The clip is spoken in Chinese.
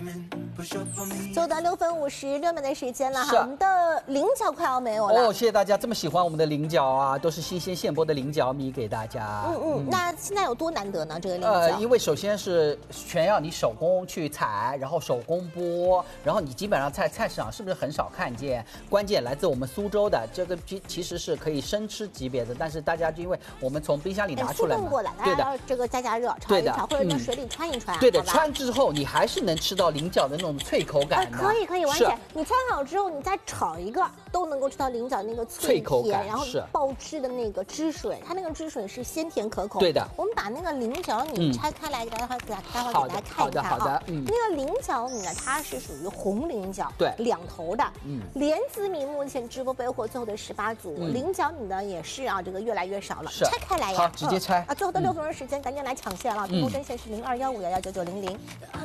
走到6分56秒的时间了哈， 是啊我们的菱角快要没有了。 哦，谢谢大家这么喜欢我们的菱角啊，都是新鲜现剥的菱角米给大家。 那现在有多难得呢？这个菱角？ 因为首先是全要你手工去采，然后手工剥，然后你基本上在菜市场是不是很少看见？关键来自我们苏州的这个其实是可以生吃级别的，但是大家就因为我们从冰箱里拿出来嘛， 速冻过来， 对的， 要这个加热炒一炒，或者在水里穿一穿， 对的， 好吧穿之后你还是能吃到菱角的那种脆口感的。 可以完全，你穿好之后，你再炒一个，都能够吃到菱角那个脆口感， 然后爆汁的那个汁水，它那个汁水是鲜甜可口。 对的， 我们把那个菱角米拆开来，待会儿给大家看一看好的， 那个菱角米呢，它是属于红菱角， 对， 两头的。莲子米目前直播备货最后的18组，菱角米呢也是啊，这个越来越少了，拆开来呀， 好，直接拆啊！最后的6分钟时间，赶紧来抢线了，直播专线是0215119990。